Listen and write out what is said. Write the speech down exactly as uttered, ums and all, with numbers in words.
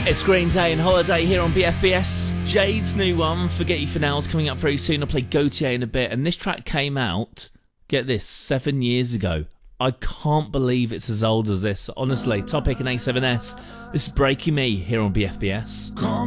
It's Green Day and Holiday here on B F B S. Jade's new one, Forget You For Now, is coming up very soon. I'll play Gautier in a bit, and this track came out, get this, seven years ago. I can't believe it's as old as this. Honestly, Topic and A seven S. This is Breaking Me here on B F B S.